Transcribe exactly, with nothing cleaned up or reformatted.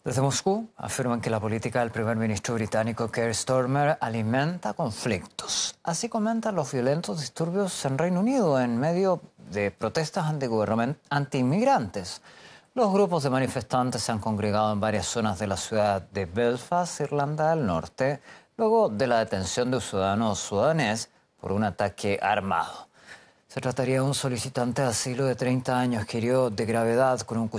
Desde Moscú afirman que la política del primer ministro británico Keir Starmer alimenta conflictos. Así comentan los violentos disturbios en Reino Unido en medio de protestas antigubernament- antiinmigrantes. Los grupos de manifestantes se han congregado en varias zonas de la ciudad de Belfast, Irlanda del Norte, luego de la detención de un ciudadano sudanés por un ataque armado. Se trataría de un solicitante de asilo de treinta años que hirió de gravedad con un cuchillo